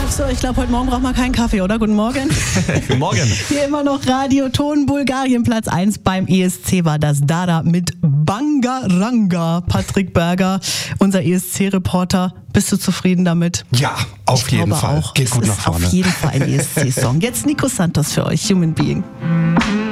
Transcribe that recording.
So, ich glaube, heute Morgen braucht man keinen Kaffee, oder? Guten Morgen. Guten Morgen. Hier immer noch Radioton Bulgarien. Platz 1 beim ESC war das Dada mit Bangaranga. Patrick Berger, unser ESC-Reporter. Bist du zufrieden damit? Ja, auf jeden Fall. Auch. Geht gut nach vorne. Auf jeden Fall ein ESC-Song. Jetzt Nico Santos für euch, Human Being.